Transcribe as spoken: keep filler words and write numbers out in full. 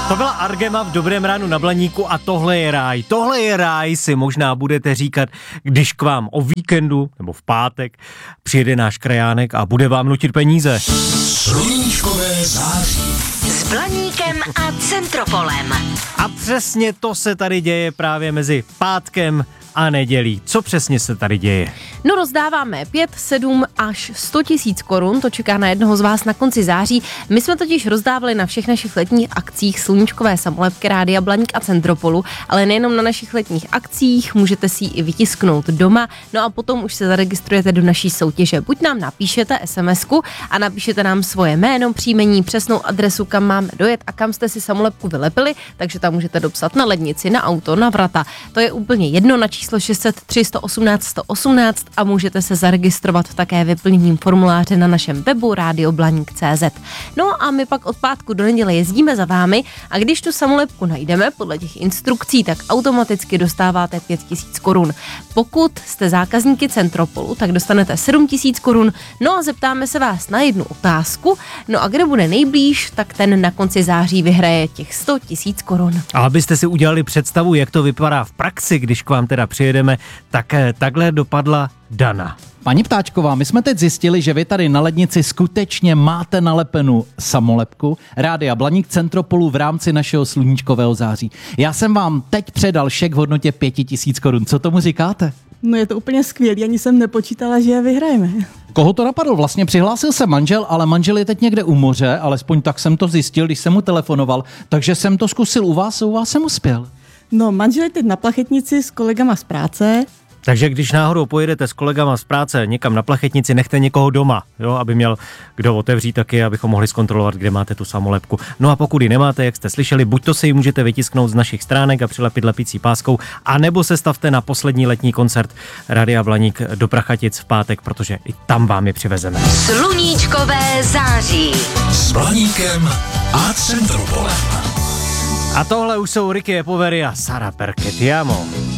To byla Argema v Dobrém ránu na Blaníku a tohle je ráj. Tohle je ráj, si možná budete říkat, když k vám o víkendu nebo v pátek přijede náš krajánek a bude vám nutit peníze. Sluníčkové září. S Blaníkem a Centropolem. A přesně to se tady děje právě mezi pátkem a nedělí. Co přesně se tady děje? No rozdáváme pět, sedm až sto tisíc korun, to čeká na jednoho z vás na konci září. My jsme totiž rozdávali na všech našich letních akcích sluníčkové samolepky Rádia Blaník a Centropolu, ale nejenom na našich letních akcích, můžete si ji i vytisknout doma, no a potom už se zaregistrujete do naší soutěže. Buď nám napíšete SMSku a napíšete nám svoje jméno, příjmení, přesnou adresu, kam máme dojet a kam jste si samolepku vylepili, takže tam můžete dopsat na lednici, na auto, na vrata. To je úplně jedno, na číslo šest set tři sto osmnáct sto osmnáct a můžete se zaregistrovat také vyplněním formuláře na našem webu rádio blaník tečka cé zet. No a my pak od pátku do neděle jezdíme za vámi a když tu samolepku najdeme podle těch instrukcí, tak automaticky dostáváte pět tisíc korun. Pokud jste zákazníky Centropolu, tak dostanete sedm tisíc korun. No a zeptáme se vás na jednu otázku. No a kdo bude nejblíž, tak ten na konci září vyhraje těch sto tisíc korun. A abyste si udělali představu, jak to vypadá v praxi, když k vám teda přijedeme, tak takhle dopadla Dana. Paní Ptáčková, my jsme teď zjistili, že vy tady na lednici skutečně máte nalepenu samolepku Rádia Blaník Centropolu v rámci našeho sluníčkového září. Já jsem vám teď předal šek v hodnotě pěti tisíc korun. Co tomu říkáte? No je to úplně skvělý, ani jsem nepočítala, že je vyhrajeme. Koho to napadlo? Vlastně přihlásil se manžel, ale manžel je teď někde u moře, alespoň tak jsem to zjistil, když jsem mu telefonoval, takže jsem to zkusil u vás, u vás jsem uspěl. No manžel je teď na Plachetnici s kolegama z práce. Takže když náhodou pojedete s kolegama z práce někam na Plachetnici, nechte někoho doma, jo, aby měl kdo otevřít taky, abychom mohli zkontrolovat, kde máte tu samolepku. No a pokud ji nemáte, jak jste slyšeli, buď to si ji můžete vytisknout z našich stránek a přilepit lepicí páskou, anebo se stavte na poslední letní koncert Rádia Blaník do Prachatic v pátek, protože i tam vám je přivezeme. Sluníčkové září. S Blaníkem a Centropolem. A tohle už jsou Ricky Epovery a Sara Perketiamo.